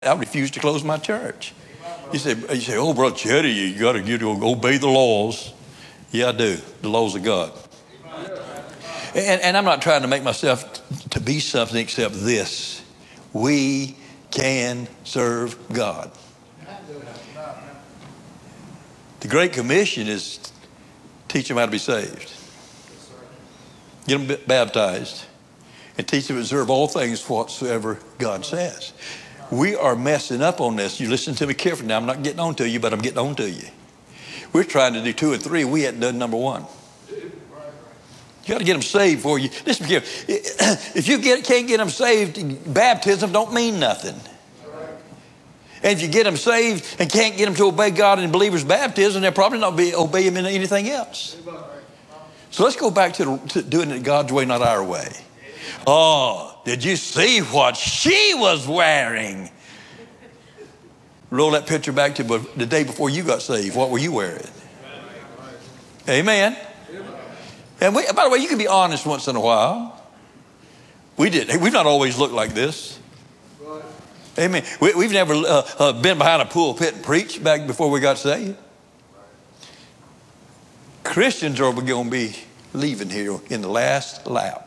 I refuse to close my church. You say, oh, Brother Chetty, you got to obey the laws. Yeah, I do. The laws of God. And I'm not trying to make myself to be something except this. We can serve God. The Great Commission is teach them how to be saved. Get them baptized. And teach them to observe all things whatsoever God says. We are messing up on this. You listen to me carefully. Now, I'm not getting on to you, but I'm getting on to you. We're trying to do 2 and 3. We hadn't done number 1. You got to get them saved before you. Listen here. If you can't get them saved, baptism don't mean nothing. And if you get them saved and can't get them to obey God in believers' baptism, they'll probably not obey Him in anything else. So let's go back to doing it God's way, not our way. Oh, did you see what she was wearing? Roll that picture back to the day before you got saved. What were you wearing? Amen. And by the way, you can be honest once in a while. We've not always looked like this. Amen. We've never been behind a pulpit and preached back before we got saved. Christians are going to be leaving here in the last lap.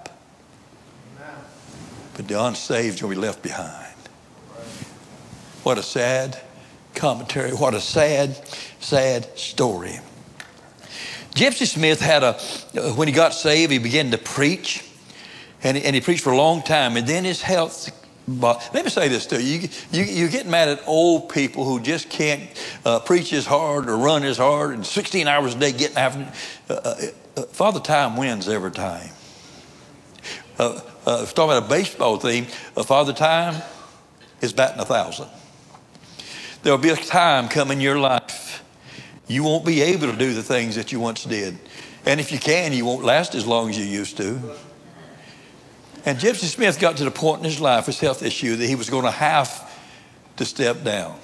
But the unsaved are going to be left behind. What a sad commentary. What a sad, sad story. Gypsy Smith when he got saved, he began to preach. And he preached for a long time. And then his health. Let me say this to you. You get mad at old people who just can't preach as hard or run as hard and 16 hours a day getting after it. Father Time wins every time. Talking about a baseball team, Father Time is batting 1,000. There'll be a time come in your life you won't be able to do the things that you once did. And if you can, you won't last as long as you used to. And Gypsy Smith got to the point in his life, his health issue, that he was going to have to step down.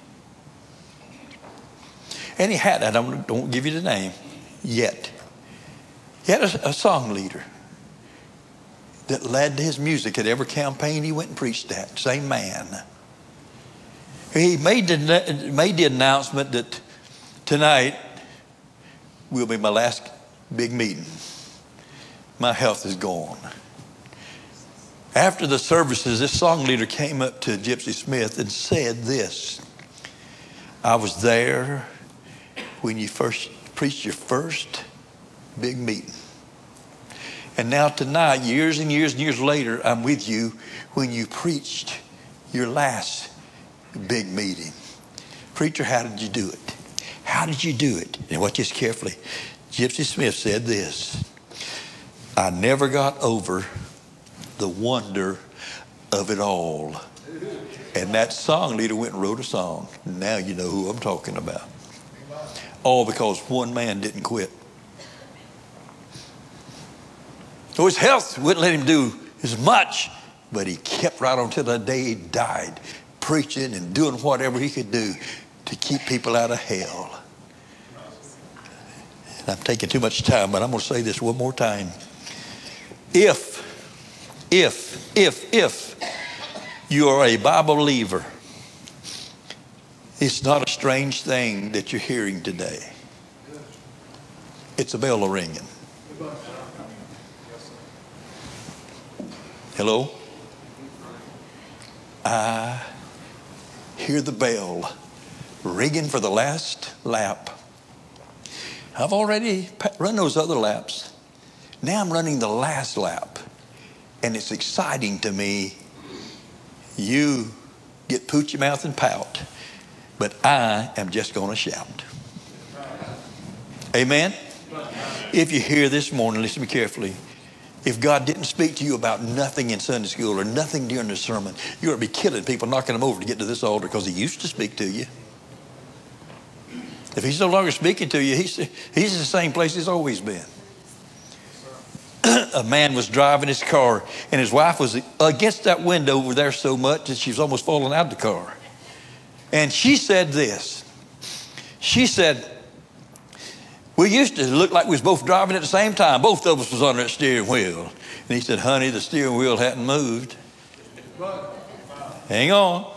And he had, I don't give you the name yet. He had a song leader that led to his music at every campaign he went and preached at. Same man. He made the announcement that tonight will be my last big meeting. My health is gone. After the services, this song leader came up to Gypsy Smith and said this: I was there when you first preached your first big meeting. And now tonight, years and years and years later, I'm with you when you preached your last big meeting. Preacher, how did you do it? How did you do it? And watch this carefully. Gypsy Smith said this: I never got over the wonder of it all. And that song leader went and wrote a song. Now you know who I'm talking about. All because one man didn't quit. So his health wouldn't let him do as much, but he kept right on till the day he died, preaching and doing whatever he could do to keep people out of hell. And I'm taking too much time, but I'm going to say this one more time. If you are a Bible believer, it's not a strange thing that you're hearing today. It's a bell ringing. Hello? I hear the bell ringing for the last lap. I've already run those other laps. Now I'm running the last lap. And it's exciting to me. You get poochy mouth and pout, but I am just going to shout. Amen? If you're here this morning, listen to me carefully. If God didn't speak to you about nothing in Sunday school or nothing during the sermon, you ought to be killing people, knocking them over to get to this altar because He used to speak to you. If He's no longer speaking to you, He's in the same place He's always been. A man was driving his car and his wife was against that window over there so much that she was almost falling out of the car. And she said this. She said, we used to look like we was both driving at the same time. Both of us was on that steering wheel. And he said, honey, the steering wheel hadn't moved. Hang on.